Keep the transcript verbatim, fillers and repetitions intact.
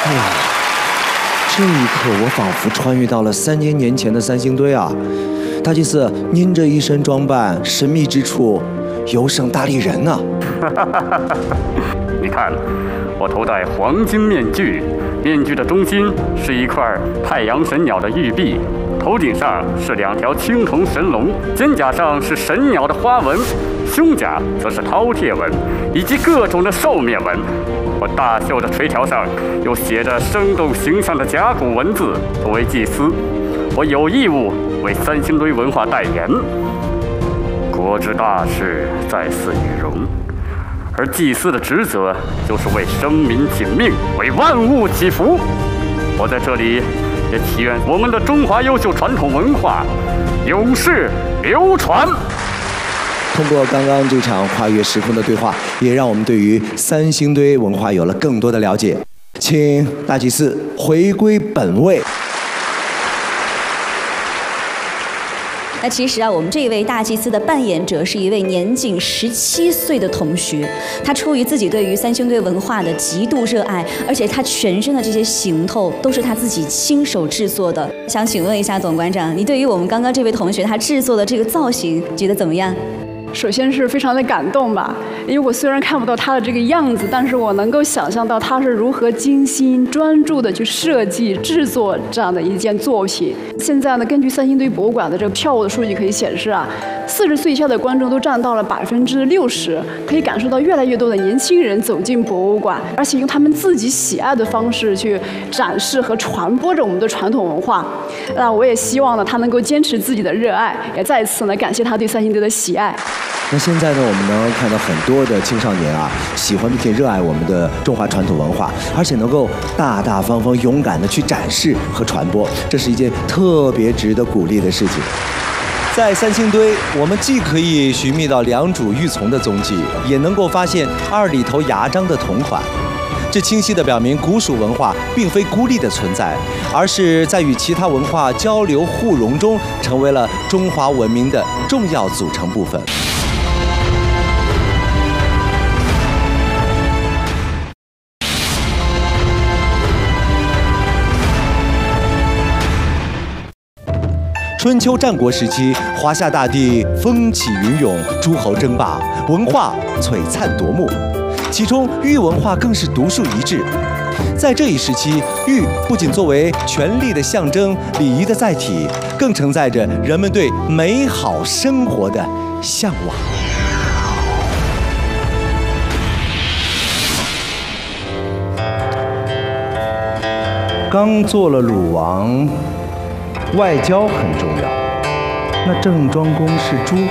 哎呀，这一刻我仿佛穿越到了三千年前的三星堆啊！大祭司，您这一身装扮，神秘之处尤胜大力人呢、 啊。你看，我头戴黄金面具，面具的中心是一块太阳神鸟的玉璧，头顶上是两条青铜神龙，肩胛上是神鸟的花纹，胸甲则是饕餮纹，以及各种的兽面纹。我大袖的垂条上又写着生动形象的甲骨文字。作为祭司，我有义务为三星堆文化代言。国之大事，在祀与戎。而祭司的职责就是为生民请命，为万物祈福。我在这里也祈愿我们的中华优秀传统文化永世流传。 通过刚刚这场跨越时空的对话，也让我们对于三星堆文化有了更多的了解。请大祭司回归本位。 那其实啊，我们这位大祭司的扮演者是一位年仅十七岁的同学，他出于自己对于三星堆文化的极度热爱，而且他全身的这些行头都是他自己亲手制作的。想请问一下董馆长，你对于我们刚刚这位同学他制作的这个造型，觉得怎么样？ 首先是非常的感动吧，因为我虽然看不到他的这个样子，但是我能够想象到他是如何精心专注的去设计制作这样的一件作品。现在呢，根据三星堆博物馆的这个票务的数据可以显示啊，四十岁以下的观众都占到了百分之六十，可以感受到越来越多的年轻人走进博物馆，而且用他们自己喜爱的方式去展示和传播着我们的传统文化。那我也希望呢，他能够坚持自己的热爱，也再次呢感谢他对三星堆的喜爱。 那现在呢，我们能看到很多的青少年啊，喜欢并且热爱我们的中华传统文化，而且能够大大方方、勇敢地去展示和传播，这是一件特别值得鼓励的事情。在三星堆，我们既可以寻觅到良渚玉琮的踪迹，也能够发现二里头牙璋的铜款。这清晰地表明，古蜀文化并非孤立的存在，而是在与其他文化交流互融中，成为了中华文明的重要组成部分。春秋战国时期，华夏大地风起云涌，诸侯争霸，文化璀璨夺目，其中玉文化更是独树一帜。在这一时期，玉不仅作为权力的象征、礼仪的载体，更承载着人们对美好生活的向往。刚做了鲁王，外交很重要。那郑庄公是诸